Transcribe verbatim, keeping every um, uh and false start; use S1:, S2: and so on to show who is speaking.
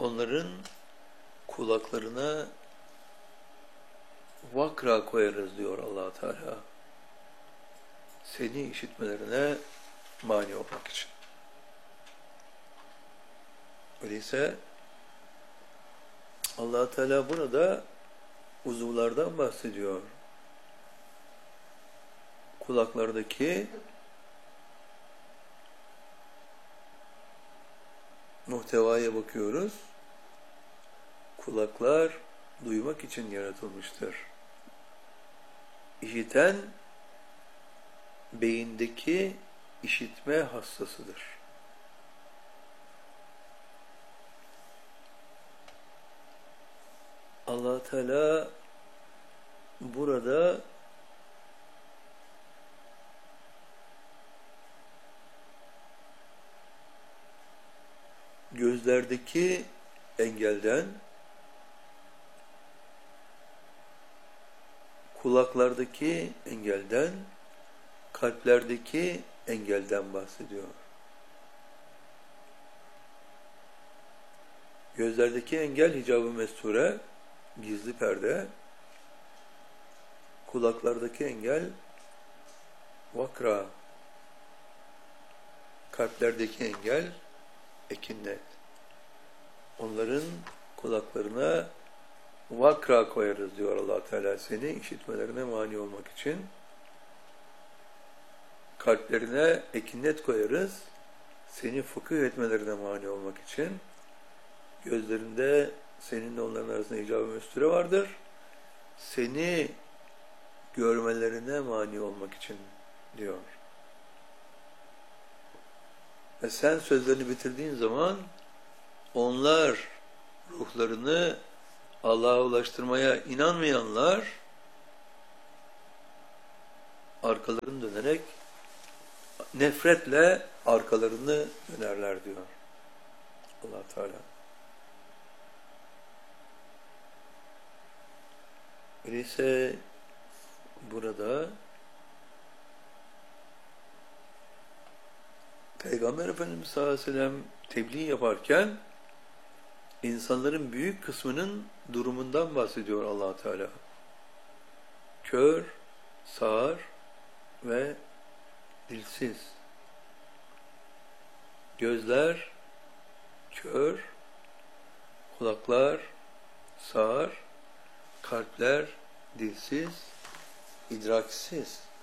S1: onların kulaklarına vakra koyarız diyor Allah Teala. Seni işitmelerine mani olmak için. Öyleyse Allah Teala burada uzuvlardan bahsediyor. Kulaklardaki muhtevaya bakıyoruz. Kulaklar duymak için yaratılmıştır. İşiten beyindeki işitme hassasıdır. Allah Teala burada gözlerdeki engelden, kulaklardaki engelden, kalplerdeki engelden bahsediyor. Gözlerdeki engel hicab-ı mesture, gizli perde, kulaklardaki engel vakra, kalplerdeki engel ekinnet. Onların kulaklarına vakra koyarız diyor Allah Teala, seni işitmelerine mani olmak için. Kalplerine ekinnet koyarız, seni fıkıh etmelerine mani olmak için. Gözlerinde seninle onların arasında hicab-ı mesture vardır. Seni görmelerine mani olmak için diyor. Ve sen sözlerini bitirdiğin zaman onlar ruhlarını Allah'a ulaştırmaya inanmayanlar arkalarını dönerek nefretle arkalarını dönerler diyor Allah Teala. Öyleyse burada Peygamber Efendimiz sallallahu aleyhi ve sellem tebliğ yaparken insanların büyük kısmının durumundan bahsediyor Allah Teala. Kör, sağır ve dilsiz. Gözler kör, kulaklar sağır, kalpler dilsiz, idraksiz.